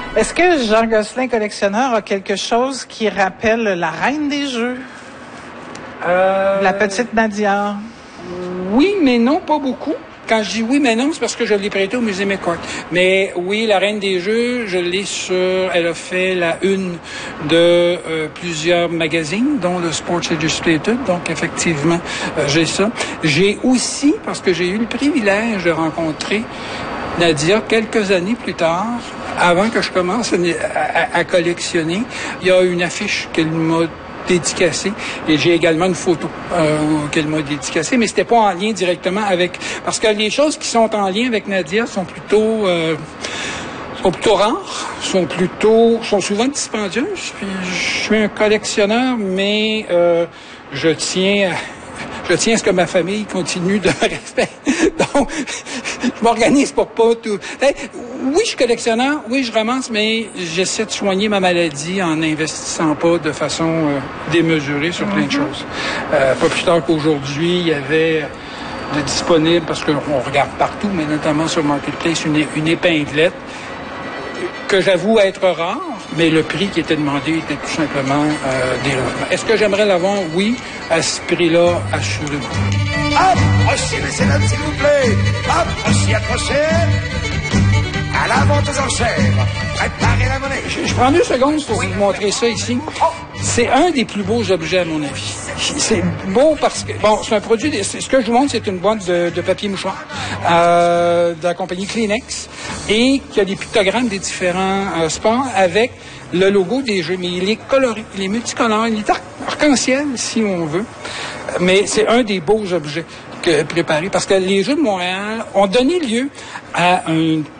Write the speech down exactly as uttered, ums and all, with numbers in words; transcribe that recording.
Est-ce que Jean Gosselin, collectionneur, a quelque chose qui rappelle la reine des jeux? Euh... La petite Nadia? Oui, mais non, pas beaucoup. Quand je dis oui, mais non, c'est parce que je l'ai prêté au Musée McCourt. Mais oui, la Reine des Jeux, je l'ai sur... Elle a fait la une de euh, plusieurs magazines, dont le Sports Illustrated. Donc, effectivement, euh, j'ai ça. J'ai aussi, parce que j'ai eu le privilège de rencontrer Nadia quelques années plus tard, avant que je commence à, à, à collectionner, il y a une affiche qu'elle m'a dédicacée et j'ai également une photo euh, qu'elle m'a dédicacée, mais c'était pas en lien directement avec... Parce que les choses qui sont en lien avec Nadia sont plutôt... Euh, sont plutôt rares, sont plutôt... sont souvent dispendieuses. Puis je suis un collectionneur, mais euh, je tiens... Je tiens à ce que ma famille continue de me respecter. Donc, je m'organise pour pas tout... Oui, je suis collectionneur, oui, je ramasse, mais j'essaie de soigner ma maladie en n'investissant pas de façon euh, démesurée sur plein de choses. Euh, pas plus tard qu'aujourd'hui, il y avait de disponible, parce qu'on regarde partout, mais notamment sur Marketplace, une, une épinglette que j'avoue être rare, mais le prix qui était demandé était tout simplement euh, dérisoire. Est-ce que j'aimerais l'avoir? Oui, à ce prix-là, assurément. Approchez, messieurs, dames, s'il vous plaît. Approchez, approchez. À la vente aux enchères. Préparez la monnaie. Je, je prends deux secondes pour vous montrer ça ici. C'est un des plus beaux objets, à mon avis. C'est beau parce que... Bon, c'est un produit... De, ce que je vous montre, c'est une boîte de, de papier mouchoir euh, de la compagnie Kleenex et qui a des pictogrammes des différents euh, sports avec le logo des jeux. Mais il est coloré, il est multicolore, il est arc-en-ciel, si on veut. Mais c'est un des beaux objets que préparés parce que les Jeux de Montréal ont donné lieu à un